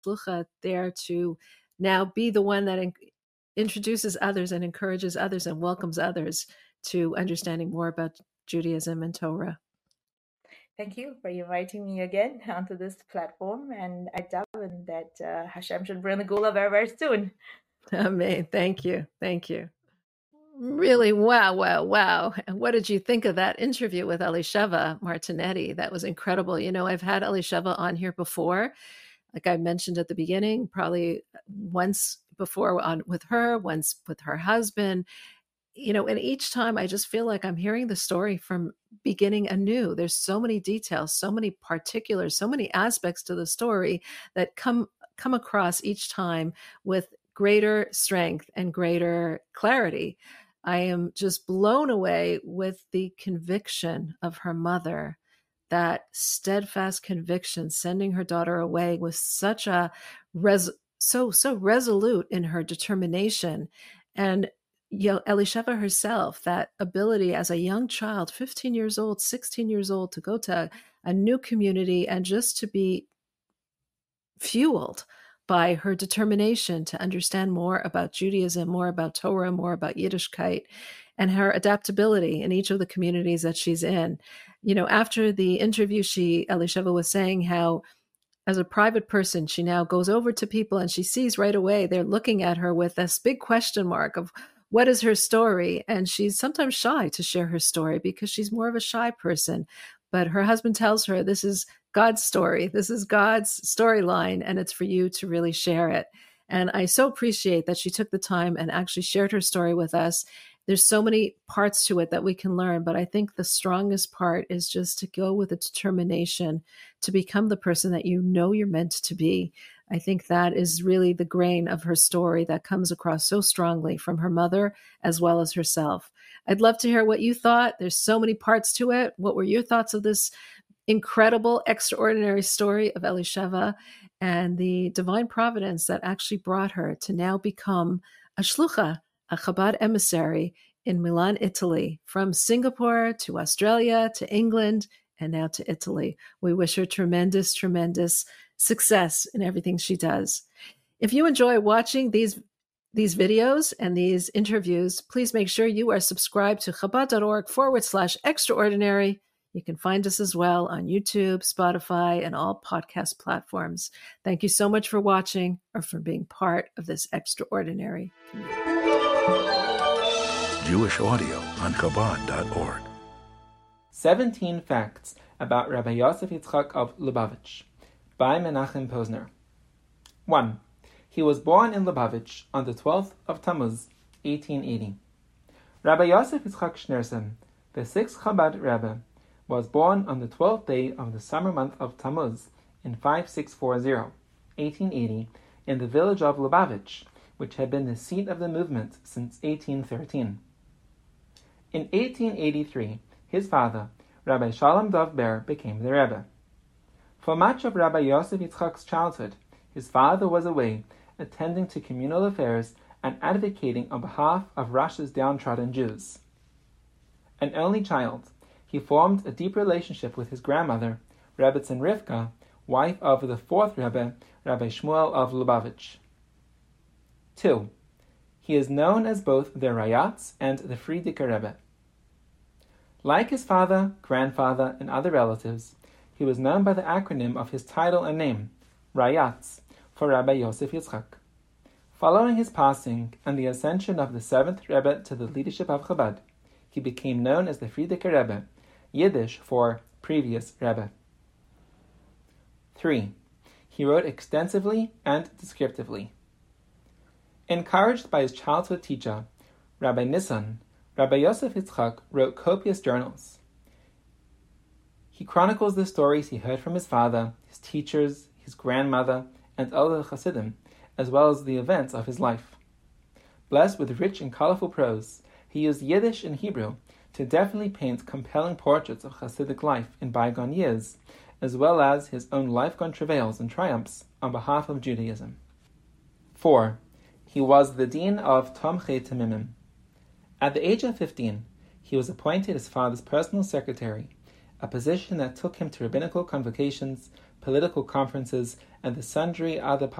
shlucha there to now be the one that introduces others and encourages others and welcomes others to understanding more about Judaism and Torah. Thank you for inviting me again onto this platform, and I daven that Hashem should bring the Gula very, very soon. Amen. Thank you. Thank you. Really, wow, wow, wow. And what did you think of that interview with Elisheva Martinetti? That was incredible. You know, I've had Elisheva on here before, like I mentioned at the beginning, probably once before with her, once with her husband. You know, and each time I just feel like I'm hearing the story from beginning anew. There's so many details, so many particulars, so many aspects to the story that come across each time with greater strength and greater clarity. I am just blown away with the conviction of her mother, that steadfast conviction, sending her daughter away with such a so resolute in her determination. And Elisheva herself, that ability as a young child, 15 years old, 16 years old, to go to a new community and just to be fueled by her determination to understand more about Judaism, more about Torah, more about Yiddishkeit, and her adaptability in each of the communities that she's in. You know, after the interview, Elisheva was saying how, as a private person, she now goes over to people and she sees right away they're looking at her with this big question mark of what is her story? And she's sometimes shy to share her story because she's more of a shy person. But her husband tells her, this is God's story. This is God's storyline, and it's for you to really share it. And I so appreciate that she took the time and actually shared her story with us. There's so many parts to it that we can learn, but I think the strongest part is just to go with a determination to become the person that you know you're meant to be. I think that is really the grain of her story that comes across so strongly from her mother as well as herself. I'd love to hear what you thought. There's so many parts to it. What were your thoughts of this incredible, extraordinary story of Elisheva and the divine providence that actually brought her to now become a shlucha, a Chabad emissary in Milan, Italy, from Singapore to Australia to England and now to Italy. We wish her tremendous, tremendous success in everything she does. If you enjoy watching these videos and these interviews, please make sure you are subscribed to Chabad.org/extraordinary. You can find us as well on YouTube, Spotify, and all podcast platforms. Thank you so much for watching or for being part of this extraordinary community. Jewish audio on Chabad.org. 17 facts about Rabbi Yosef Yitzchak of Lubavitch by Menachem Posner. 1. He was born in Lubavitch on the 12th of Tammuz, 1880. Rabbi Yosef Yitzchak Schneerson, the 6th Chabad Rebbe, was born on the 12th day of the summer month of Tammuz in 5640, 1880, in the village of Lubavitch, which had been the seat of the movement since 1813. In 1883, his father, Rabbi Shalom Dov Ber, became the Rebbe. For much of Rabbi Yosef Yitzchak's childhood, his father was away, attending to communal affairs and advocating on behalf of Russia's downtrodden Jews. An only child, he formed a deep relationship with his grandmother, Rebbetzin Rivka, wife of the 4th Rebbe, Rabbi Shmuel of Lubavitch. 2. He is known as both the Rayatz and the Frierdiker Rebbe. Like his father, grandfather, and other relatives, he was known by the acronym of his title and name, Rayatz, for Rabbi Yosef Yitzchak. Following his passing and the ascension of the 7th Rebbe to the leadership of Chabad, he became known as the Frierdiker Rebbe, Yiddish for previous Rebbe. 3. He wrote extensively and descriptively. Encouraged by his childhood teacher, Rabbi Nissan, Rabbi Yosef Yitzchak wrote copious journals. He chronicles the stories he heard from his father, his teachers, his grandmother, and other Hasidim, as well as the events of his life. Blessed with rich and colorful prose, he used Yiddish and Hebrew to deftly paint compelling portraits of Hasidic life in bygone years, as well as his own life-gone travails and triumphs on behalf of Judaism. 4. He was the dean of Tomchei Temimim. At the age of 15, he was appointed his father's personal secretary, a position that took him to rabbinical convocations, political conferences, and the sundry other